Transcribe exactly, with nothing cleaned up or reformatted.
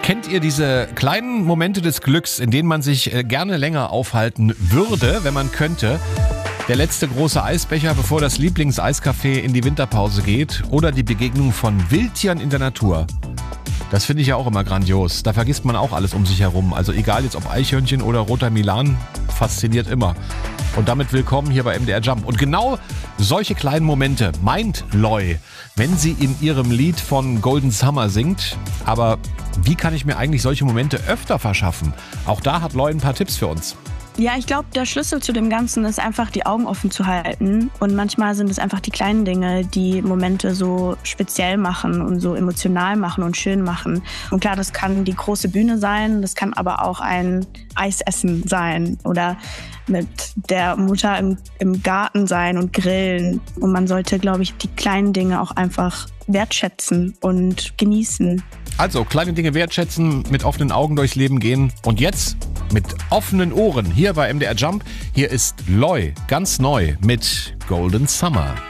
Kennt ihr diese kleinen Momente des Glücks, in denen man sich äh, gerne länger aufhalten würde, wenn man könnte? Der letzte große Eisbecher, bevor das Lieblings-Eiscafé in die Winterpause geht, oder die Begegnung von Wildtieren in der Natur. Das finde ich ja auch immer grandios. Da vergisst man auch alles um sich herum. Also egal jetzt ob Eichhörnchen oder roter Milan, fasziniert immer. Und damit willkommen hier bei M D R Jump. Und genau solche kleinen Momente meint Loi, wenn sie in ihrem Lied von Golden Summer singt. Aber wie kann ich mir eigentlich solche Momente öfter verschaffen? Auch da hat Loi ein paar Tipps für uns. Ja, ich glaube, der Schlüssel zu dem Ganzen ist einfach, die Augen offen zu halten. Und manchmal sind es einfach die kleinen Dinge, die Momente so speziell machen und so emotional machen und schön machen. Und klar, das kann die große Bühne sein, das kann aber auch ein Eisessen sein oder mit der Mutter im, im Garten sein und grillen. Und man sollte, glaube ich, die kleinen Dinge auch einfach wertschätzen und genießen. Also kleine Dinge wertschätzen, mit offenen Augen durchs Leben gehen. Und jetzt mit offenen Ohren hier bei M D R Jump. Hier ist Loi, ganz neu mit Golden Summer.